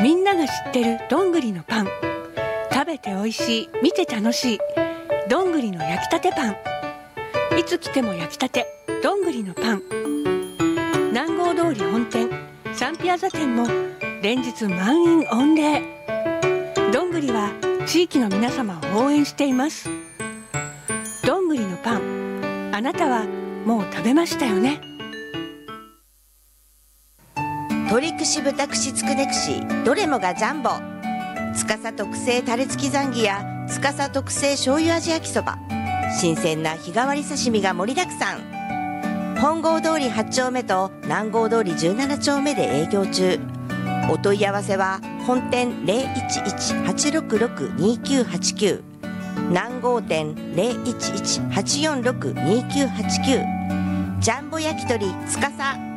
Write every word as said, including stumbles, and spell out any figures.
みんなが知ってるどんぐりのパン、食べて美味しい、見て楽しいどんぐりの焼きたてパン。いつ来ても焼きたてどんぐりのパン。南郷通り本店サンピアザ店も連日満員御礼。どんぐりは地域の皆様を応援しています。どんぐりのパン、あなたはもう食べましたよね。 鶏串豚串つくね串どれもがジャンボ。司特製タレ付きザンギや司特製醤油味焼きそば、新鮮な日替わり刺身が盛りだくさん。本郷通りはち丁目と南郷通りじゅうなな丁目で営業中。お問い合わせは本店 ゼロいちいち はちろくろく にきゅうはちきゅう、南郷店 ゼロいちいち はちよんろく にきゅうはちきゅう。ジャンボ焼き鳥司。